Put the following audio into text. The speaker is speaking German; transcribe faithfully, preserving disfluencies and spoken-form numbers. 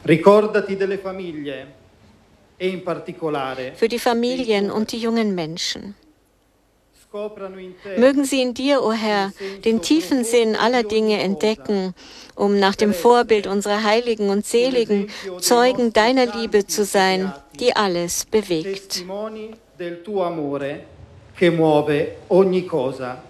Ricordati delle famiglie e in particolare für die Familien und die jungen Menschen. Mögen sie in dir, o Herr, den tiefen Sinn aller Dinge entdecken, um nach dem Vorbild unserer heiligen und seligen Zeugen deiner Liebe zu sein, die alles bewegt. Testimoni del tuo amore che muove ogni cosa.